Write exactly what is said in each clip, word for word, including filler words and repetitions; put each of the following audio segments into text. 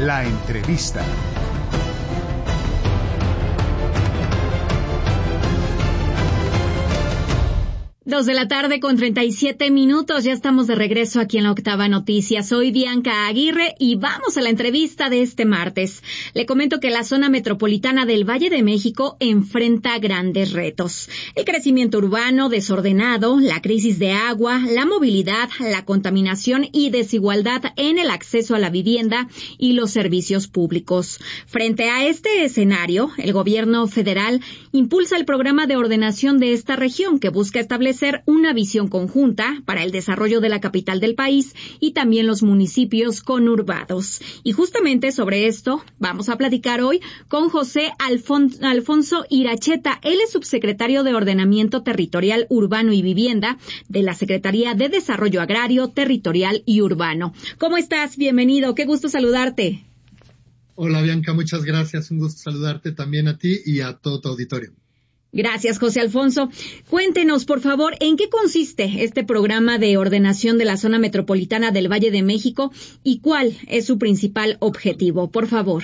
La entrevista. Dos de la tarde con treinta y siete minutos, ya estamos de regreso aquí en la Octava Noticias. Soy Bianca Aguirre y vamos a la entrevista de este martes. Le comento que la zona metropolitana del Valle de México enfrenta grandes retos. El crecimiento urbano desordenado, la crisis de agua, la movilidad, la contaminación y desigualdad en el acceso a la vivienda y los servicios públicos. Frente a este escenario, el gobierno federal impulsa el programa de ordenación de esta región que busca establecer una visión conjunta para el desarrollo de la capital del país y también los municipios conurbados. Y justamente sobre esto vamos a platicar hoy con José Alfon- Alfonso Iracheta. Él es subsecretario de Ordenamiento Territorial Urbano y Vivienda de la Secretaría de Desarrollo Agrario, Territorial y Urbano. ¿Cómo estás? Bienvenido. Qué gusto saludarte. Hola, Bianca. Muchas gracias. Un gusto saludarte también a ti y a todo tu auditorio. Gracias, José Alfonso. Cuéntenos, por favor, ¿en qué consiste este programa de ordenación de la zona metropolitana del Valle de México y cuál es su principal objetivo? Por favor.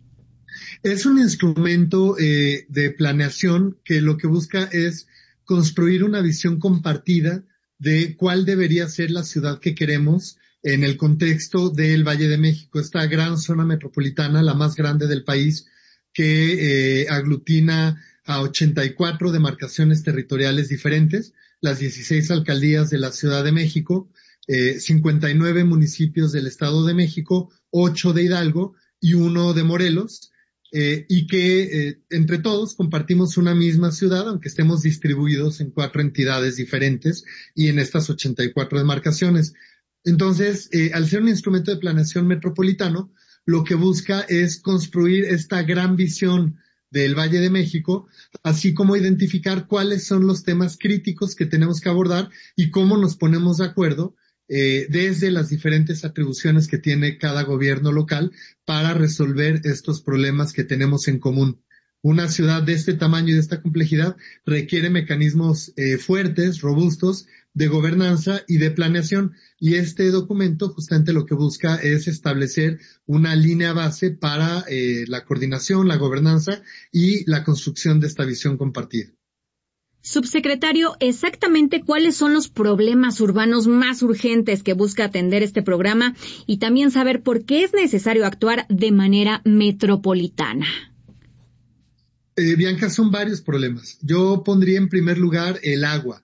Es un instrumento eh, de planeación que lo que busca es construir una visión compartida de cuál debería ser la ciudad que queremos en el contexto del Valle de México, esta gran zona metropolitana, la más grande del país, que eh, aglutina a ochenta y cuatro demarcaciones territoriales diferentes, las dieciséis alcaldías de la Ciudad de México, eh, cincuenta y nueve municipios del Estado de México, ocho de Hidalgo y uno de Morelos, eh, y que eh, entre todos compartimos una misma ciudad, aunque estemos distribuidos en cuatro entidades diferentes y en estas ochenta y cuatro demarcaciones. Entonces, eh, al ser un instrumento de planeación metropolitano, lo que busca es construir esta gran visión del Valle de México, así como identificar cuáles son los temas críticos que tenemos que abordar y cómo nos ponemos de acuerdo eh, desde las diferentes atribuciones que tiene cada gobierno local para resolver estos problemas que tenemos en común. Una ciudad de este tamaño y de esta complejidad requiere mecanismos eh, fuertes, robustos, de gobernanza y de planeación. Y este documento justamente lo que busca es establecer una línea base para eh, la coordinación, la gobernanza y la construcción de esta visión compartida. Subsecretario, exactamente cuáles son los problemas urbanos más urgentes que busca atender este programa y también saber por qué es necesario actuar de manera metropolitana. Eh, Bianca, son varios problemas. Yo pondría en primer lugar el agua.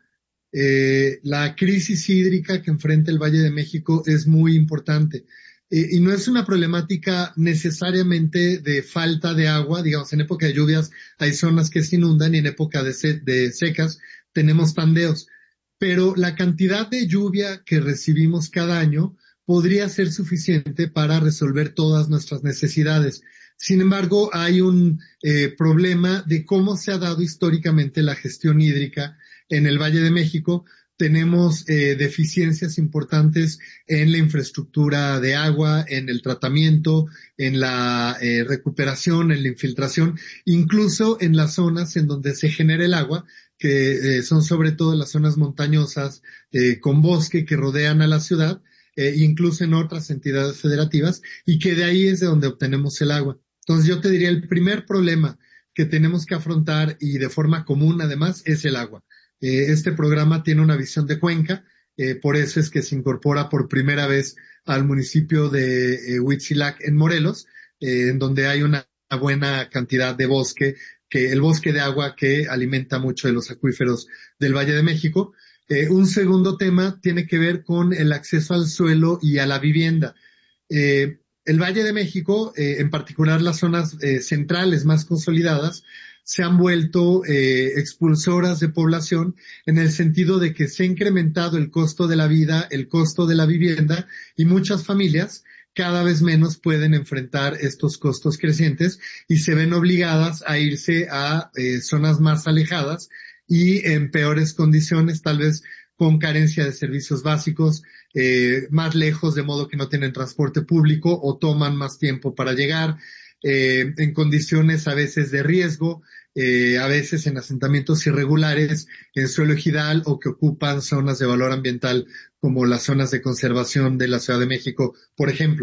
Eh, la crisis hídrica que enfrenta el Valle de México es muy importante. Eh, y no es una problemática necesariamente de falta de agua. Digamos, en época de lluvias hay zonas que se inundan y en época de, se- de secas tenemos tandeos. Pero la cantidad de lluvia que recibimos cada año podría ser suficiente para resolver todas nuestras necesidades. Sin embargo, hay un eh, problema de cómo se ha dado históricamente la gestión hídrica en el Valle de México. Tenemos eh, deficiencias importantes en la infraestructura de agua, en el tratamiento, en la eh, recuperación, en la infiltración, incluso en las zonas en donde se genera el agua, que eh, son sobre todo las zonas montañosas eh, con bosque que rodean a la ciudad, eh, incluso en otras entidades federativas, y que de ahí es de donde obtenemos el agua. Entonces yo te diría, el primer problema que tenemos que afrontar y de forma común además es el agua. Eh, este programa tiene una visión de cuenca, eh, por eso es que se incorpora por primera vez al municipio de eh, Huitzilac en Morelos, eh, en donde hay una buena cantidad de bosque, que el bosque de agua que alimenta mucho de los acuíferos del Valle de México. Eh, un segundo tema tiene que ver con el acceso al suelo y a la vivienda. Eh, el Valle de México, eh, en particular las zonas eh, centrales más consolidadas, se han vuelto eh, expulsoras de población en el sentido de que se ha incrementado el costo de la vida, el costo de la vivienda y muchas familias cada vez menos pueden enfrentar estos costos crecientes y se ven obligadas a irse a eh, zonas más alejadas y en peores condiciones, tal vez con carencia de servicios básicos, eh, más lejos, de modo que no tienen transporte público o toman más tiempo para llegar, eh, en condiciones a veces de riesgo, eh, a veces en asentamientos irregulares, en suelo ejidal o que ocupan zonas de valor ambiental como las zonas de conservación de la Ciudad de México, por ejemplo.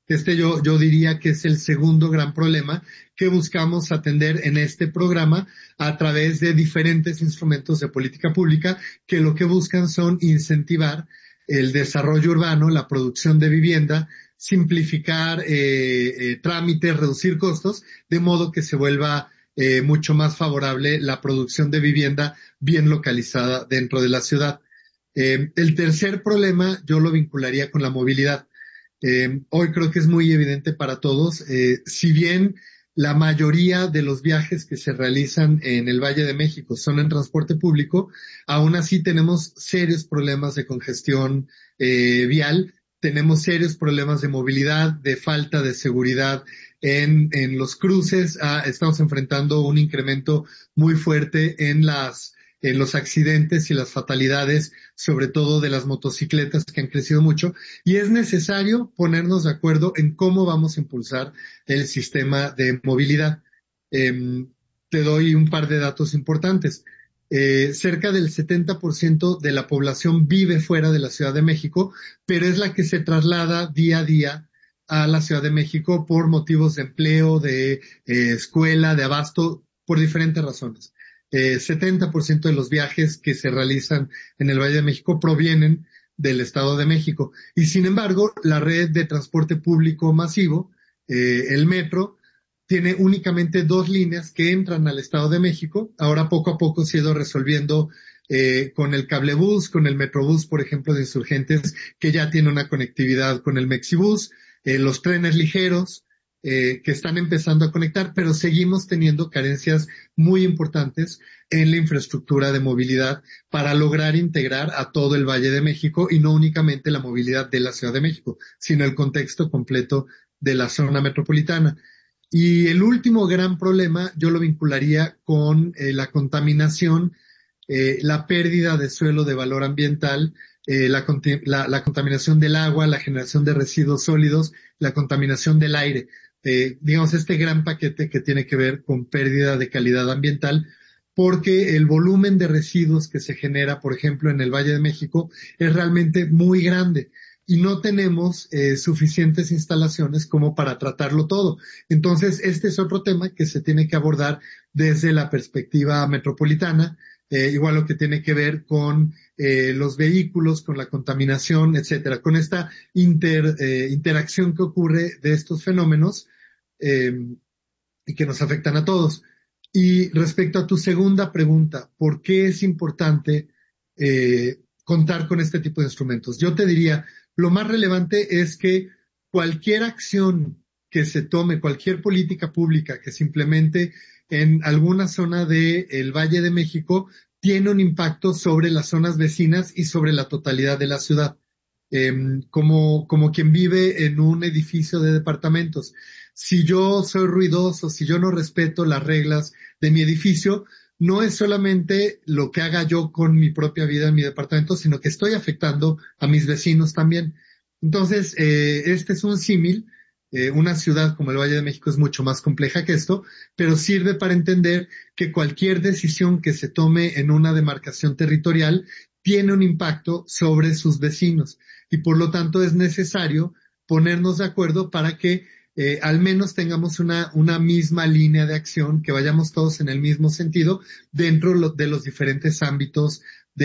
Este yo, yo diría que es el segundo gran problema que buscamos atender en este programa a través de diferentes instrumentos de política pública que lo que buscan son incentivar el desarrollo urbano, la producción de vivienda, simplificar eh, eh, trámites, reducir costos, de modo que se vuelva eh, mucho más favorable la producción de vivienda bien localizada dentro de la ciudad. Eh, el tercer problema yo lo vincularía con la movilidad. Eh, hoy creo que es muy evidente para todos, eh, si bien la mayoría de los viajes que se realizan en el Valle de México son en transporte público, aún así tenemos serios problemas de congestión eh, vial, tenemos serios problemas de movilidad, de falta de seguridad en, en los cruces. Ah, estamos enfrentando un incremento muy fuerte en las en los accidentes y las fatalidades, sobre todo de las motocicletas que han crecido mucho, y es necesario ponernos de acuerdo en cómo vamos a impulsar el sistema de movilidad. Eh, te doy un par de datos importantes. Eh, cerca del setenta por ciento de la población vive fuera de la Ciudad de México, pero es la que se traslada día a día a la Ciudad de México por motivos de empleo, de eh, escuela, de abasto, por diferentes razones. Eh, setenta por ciento de los viajes que se realizan en el Valle de México provienen del Estado de México. Y sin embargo, la red de transporte público masivo, eh, el metro, tiene únicamente dos líneas que entran al Estado de México. Ahora poco a poco se ha ido resolviendo eh, con el cablebús, con el metrobús, por ejemplo, de Insurgentes, que ya tiene una conectividad con el Mexibús, eh, los trenes ligeros, Eh, que están empezando a conectar, pero seguimos teniendo carencias muy importantes en la infraestructura de movilidad para lograr integrar a todo el Valle de México y no únicamente la movilidad de la Ciudad de México, sino el contexto completo de la zona metropolitana. Y el último gran problema yo lo vincularía con eh, la contaminación, eh, la pérdida de suelo de valor ambiental, eh, la, la, la contaminación del agua, la generación de residuos sólidos, la contaminación del aire. Eh, digamos, este gran paquete que tiene que ver con pérdida de calidad ambiental, porque el volumen de residuos que se genera, por ejemplo, en el Valle de México, es realmente muy grande y no tenemos eh, suficientes instalaciones como para tratarlo todo. Entonces, este es otro tema que se tiene que abordar desde la perspectiva metropolitana, eh, igual lo que tiene que ver con eh, los vehículos, con la contaminación, etcétera, con esta inter, eh, interacción que ocurre de estos fenómenos eh, y que nos afectan a todos. Y respecto a tu segunda pregunta, ¿por qué es importante eh, contar con este tipo de instrumentos? Yo te diría, lo más relevante es que cualquier acción que se tome, cualquier política pública que se implemente en alguna zona del Valle de México tiene un impacto sobre las zonas vecinas y sobre la totalidad de la ciudad. Eh, como, como quien vive en un edificio de departamentos. Si yo soy ruidoso, si yo no respeto las reglas de mi edificio, no es solamente lo que haga yo con mi propia vida en mi departamento, sino que estoy afectando a mis vecinos también. Entonces, eh, este es un símil. Eh, una ciudad como el Valle de México es mucho más compleja que esto, pero sirve para entender que cualquier decisión que se tome en una demarcación territorial tiene un impacto sobre sus vecinos y por lo tanto es necesario ponernos de acuerdo para que eh, al menos tengamos una, una misma línea de acción, que vayamos todos en el mismo sentido dentro de los diferentes ámbitos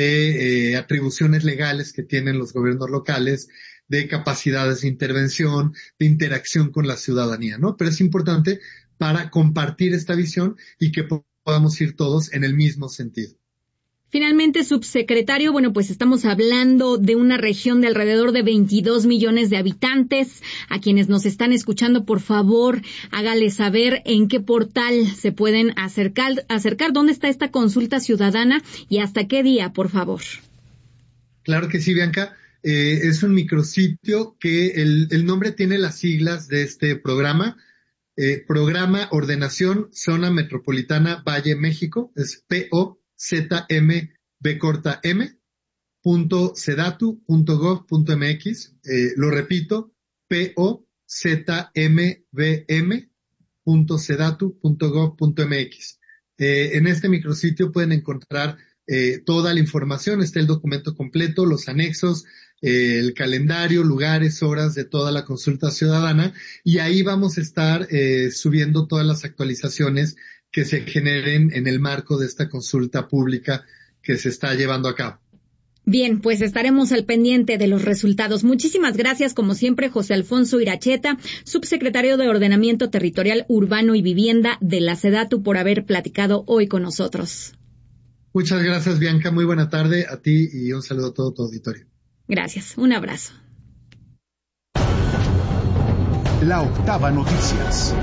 de eh, atribuciones legales que tienen los gobiernos locales, de capacidades de intervención, de interacción con la ciudadanía, ¿no? Pero es importante para compartir esta visión y que podamos ir todos en el mismo sentido. Finalmente, subsecretario, bueno, pues estamos hablando de una región de alrededor de veintidós millones de habitantes. A quienes nos están escuchando, por favor, hágale saber en qué portal se pueden acercar, acercar, dónde está esta consulta ciudadana y hasta qué día, por favor. Claro que sí, Bianca. Eh, es un micrositio que el, el nombre tiene las siglas de este programa. Eh, Programa Ordenación Zona Metropolitana Valle México, es P O Z M B corta M punto sedatu punto gov punto M X. Eh, lo repito, P O Z M B M punto sedatu punto gov punto M X. Eh, en este micrositio pueden encontrar eh, toda la información, está el documento completo, los anexos, eh, el calendario, lugares, horas de toda la consulta ciudadana, y ahí vamos a estar eh, subiendo todas las actualizaciones que se generen en el marco de esta consulta pública que se está llevando a cabo. Bien, pues estaremos al pendiente de los resultados. Muchísimas gracias, como siempre, José Alfonso Iracheta, subsecretario de Ordenamiento Territorial Urbano y Vivienda de la SEDATU, por haber platicado hoy con nosotros. Muchas gracias, Bianca. Muy buena tarde a ti y un saludo a todo tu auditorio. Gracias. Un abrazo. La Octava Noticias.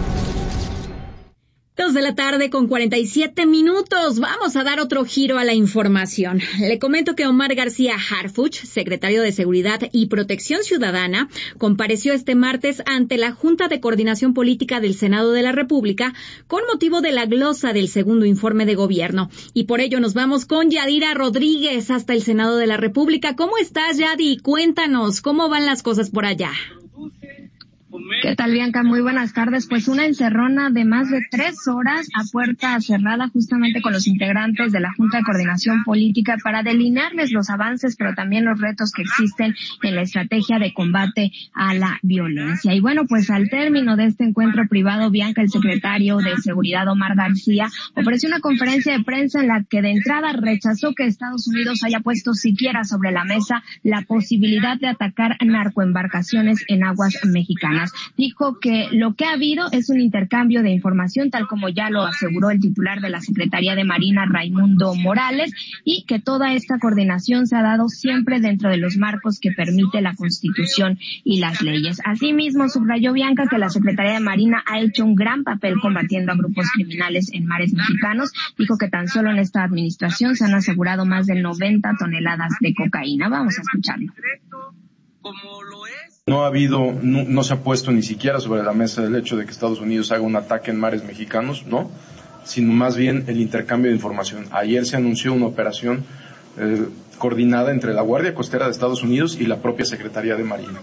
Dos de la tarde con cuarenta y siete minutos. Vamos a dar otro giro a la información. Le comento que Omar García Harfuch, secretario de Seguridad y Protección Ciudadana, compareció este martes ante la Junta de Coordinación Política del Senado de la República con motivo de la glosa del segundo informe de gobierno. Y por ello nos vamos con Yadira Rodríguez hasta el Senado de la República. ¿Cómo estás, Yadi? Cuéntanos, ¿cómo van las cosas por allá? ¿Qué tal, Bianca? Muy buenas tardes. Pues una encerrona de más de tres horas a puerta cerrada justamente con los integrantes de la Junta de Coordinación Política para delinearles los avances, pero también los retos que existen en la estrategia de combate a la violencia. Y bueno, pues al término de este encuentro privado, Bianca, el secretario de Seguridad, Omar García, ofreció una conferencia de prensa en la que de entrada rechazó que Estados Unidos haya puesto siquiera sobre la mesa la posibilidad de atacar narcoembarcaciones en aguas mexicanas. Dijo que lo que ha habido es un intercambio de información, tal como ya lo aseguró el titular de la Secretaría de Marina, Raimundo Morales, y que toda esta coordinación se ha dado siempre dentro de los marcos que permite la Constitución y las leyes. Asimismo, subrayó Bianca que la Secretaría de Marina ha hecho un gran papel combatiendo a grupos criminales en mares mexicanos. Dijo que tan solo en esta administración se han asegurado más de noventa toneladas de cocaína. Vamos a escucharlo. Como lo es. No ha habido, no, no se ha puesto ni siquiera sobre la mesa el hecho de que Estados Unidos haga un ataque en mares mexicanos, ¿no? Sino más bien el intercambio de información. Ayer se anunció una operación eh, coordinada entre la Guardia Costera de Estados Unidos y la propia Secretaría de Marina.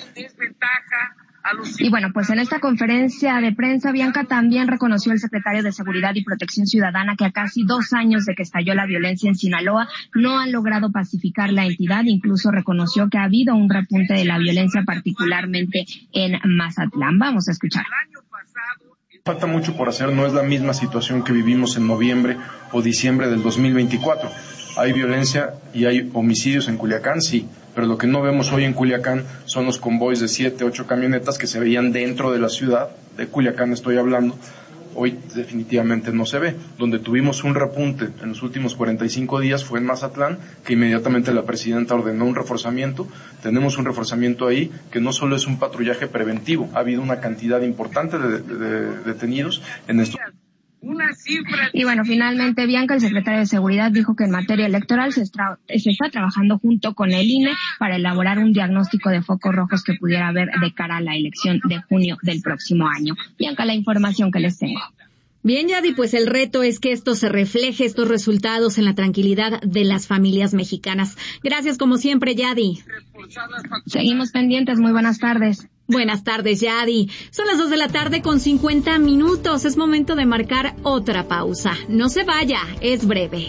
Y bueno, pues en esta conferencia de prensa, Bianca, también reconoció el secretario de Seguridad y Protección Ciudadana que a casi dos años de que estalló la violencia en Sinaloa no han logrado pacificar la entidad. Incluso reconoció que ha habido un repunte de la violencia, particularmente en Mazatlán. Vamos a escuchar. Falta mucho por hacer, no es la misma situación que vivimos en noviembre o diciembre del dos mil veinticuatro. Hay violencia y hay homicidios en Culiacán, sí, pero lo que no vemos hoy en Culiacán son los convoys de siete, ocho camionetas que se veían dentro de la ciudad, de Culiacán estoy hablando, hoy definitivamente no se ve. Donde tuvimos un repunte en los últimos cuarenta y cinco días fue en Mazatlán, que inmediatamente la presidenta ordenó un reforzamiento. Tenemos un reforzamiento ahí que no solo es un patrullaje preventivo, ha habido una cantidad importante de, de, de detenidos en estos. Y bueno, finalmente, Bianca, el secretario de Seguridad, dijo que en materia electoral se, estra- se está trabajando junto con el I N E para elaborar un diagnóstico de focos rojos que pudiera haber de cara a la elección de junio del próximo año. Bianca, la información que les tengo. Bien, Yadi, pues el reto es que esto se refleje, estos resultados, en la tranquilidad de las familias mexicanas. Gracias, como siempre, Yadi. Seguimos pendientes. Muy buenas tardes. Buenas tardes, Yadi. Son las dos de la tarde con cincuenta minutos. Es momento de marcar otra pausa. No se vaya, es breve.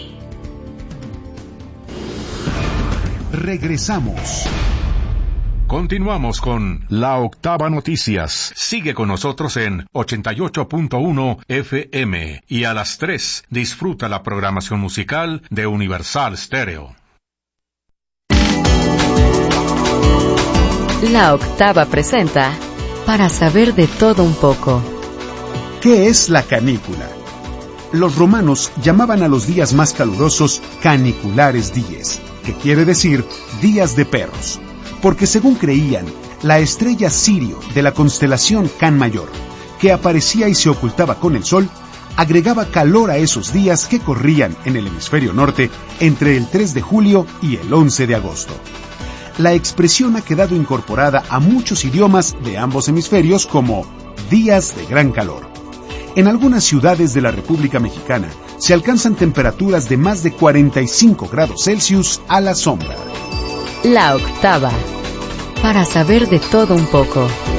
Regresamos. Continuamos con La Octava Noticias. Sigue con nosotros en ochenta y ocho punto uno F M y a las tres disfruta la programación musical de Universal Stereo. La Octava presenta Para saber de todo un poco. ¿Qué es la canícula? Los romanos llamaban a los días más calurosos caniculares dies, que quiere decir días de perros, porque según creían, la estrella Sirio de la constelación Can Mayor, que aparecía y se ocultaba con el sol, agregaba calor a esos días que corrían en el hemisferio norte entre el tres de julio y el once de agosto. La expresión ha quedado incorporada a muchos idiomas de ambos hemisferios como días de gran calor. En algunas ciudades de la República Mexicana se alcanzan temperaturas de más de cuarenta y cinco grados Celsius a la sombra. La Octava, para saber de todo un poco.